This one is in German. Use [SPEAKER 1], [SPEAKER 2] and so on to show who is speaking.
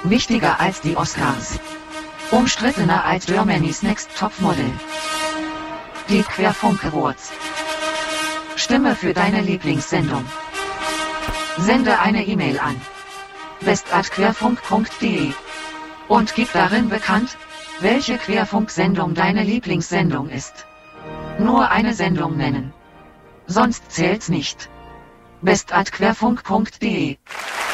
[SPEAKER 1] Wichtiger als die Oscars. Umstrittener als Germany's Next Topmodel. Die Querfunk Awards. Stimme für deine Lieblingssendung. Sende eine E-Mail an best@querfunk.de und gib darin bekannt, welche Querfunksendung deine Lieblingssendung ist. Nur eine Sendung nennen. Sonst zählt's nicht. best@querfunk.de